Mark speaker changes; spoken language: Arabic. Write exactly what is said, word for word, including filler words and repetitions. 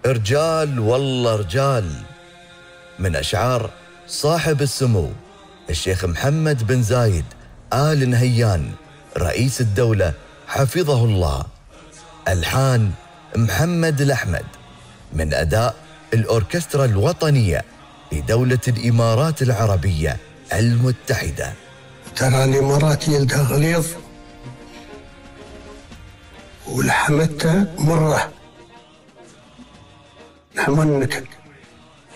Speaker 1: رجال والله رجال، من أشعار صاحب السمو الشيخ محمد بن زايد آل نهيان رئيس الدولة حفظه الله. ألحان محمد الأحمد، من أداء الأوركسترا الوطنية لدولة الإمارات العربية المتحدة.
Speaker 2: ترى الإمارات يلدها غليظ ولحمتها مرة، لحم النكد.